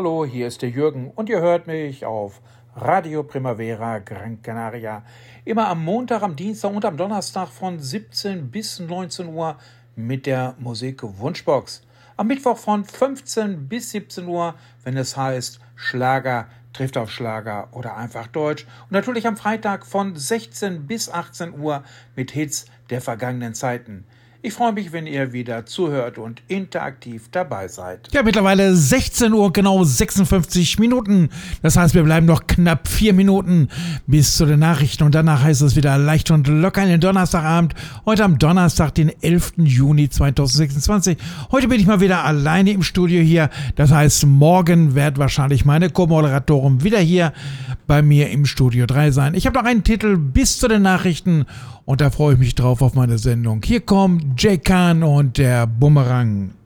Hallo, hier ist der Jürgen und ihr hört mich auf Radio Primavera Gran Canaria. Immer am Montag, am Dienstag und am Donnerstag von 17 bis 19 Uhr mit der Musik Wunschbox. Am Mittwoch von 15 bis 17 Uhr, wenn es heißt Schlager trifft auf Schlager oder einfach Deutsch. Und natürlich am Freitag von 16 bis 18 Uhr mit Hits der vergangenen Zeiten. Ich freue mich, wenn ihr wieder zuhört und interaktiv dabei seid. Ja, mittlerweile 16 Uhr, genau 56 Minuten. Das heißt, wir bleiben noch knapp 4 Minuten bis zu den Nachrichten. Und danach heißt es wieder leicht und locker in den Donnerstagabend. Heute am Donnerstag, den 11. Juni 2026. Heute bin ich mal wieder alleine im Studio hier. Das heißt, morgen wird wahrscheinlich meine Co-Moderatorin wieder hier bei mir im Studio 3 sein. Ich habe noch einen Titel bis zu den Nachrichten. Und da freue ich mich drauf auf meine Sendung. Hier kommt Jay Khan und der Bumerang.